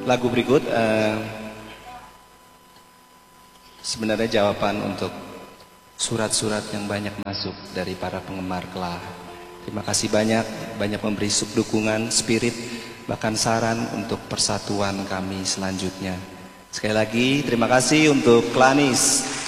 lagu berikut sebenarnya jawaban untuk surat-surat yang banyak masuk dari para penggemar Klah. Terima kasih banyak memberi dukungan, spirit, bahkan saran untuk persatuan kami selanjutnya. Sekali lagi terima kasih untuk Klanis.